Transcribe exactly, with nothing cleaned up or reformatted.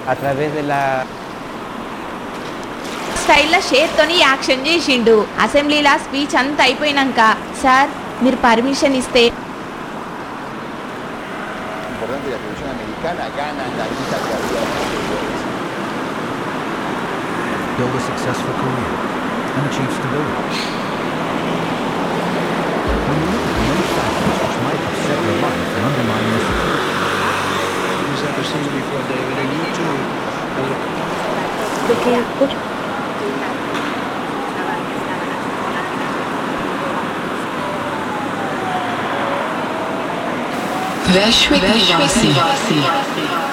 a través de la స్టైల్లో షేర్తోని action చేసిండు. అసెంబ్లీలా speech అంతా అయిపోయినాక, సార్ మీరు పర్మిషన్ ఇస్తే importante la televisión americana gana la lucha que había anteriores. Build a successful career and achieve stability. When you look at the many factors which might upset your life and undermine your security. Who's ever seen before, David, and you too. वैश्विक निवासी